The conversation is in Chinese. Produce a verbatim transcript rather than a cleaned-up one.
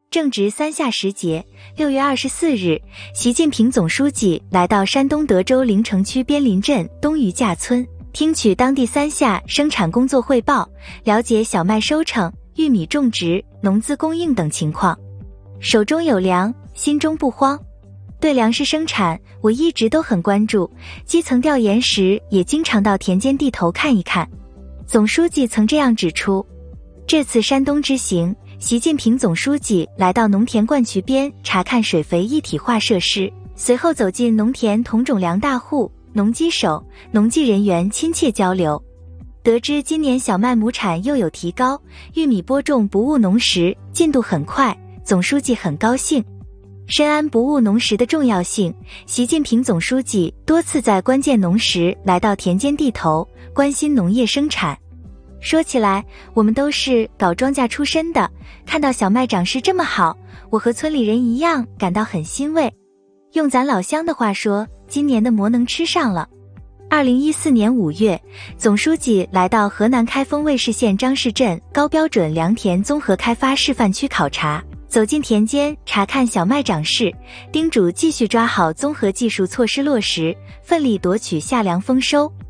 正值三夏时节，六月二十四日，习近平总书记来到山东德州临城区边林镇东余架村，听取当地三夏生产工作汇报，了解小麦收成、玉米种植、农资供应等情况。手中有粮，心中不慌。对粮食生产，我一直都很关注，基层调研时也经常到田间地头看一看。总书记曾这样指出，这次山东之行，习近平总书记来到农田灌渠边查看水肥一体化设施，随后走进农田同种粮大户、农机手、农技人员亲切交流。得知今年小麦亩产又有提高，玉米播种不误农时进度很快，总书记很高兴。深谙不误农时的重要性，习近平总书记多次在关键农时来到田间地头，关心农业生产。说起来，我们都是搞庄稼出身的，看到小麦长势这么好，我和村里人一样感到很欣慰。用咱老乡的话说，今年的馍能吃上了。二零一四年五月，总书记来到河南开封卫视县张市镇高标准良田综合开发示范区考察，走进田间查看小麦长势，叮嘱继续抓好综合技术措施落实，奋力夺取夏粮丰收。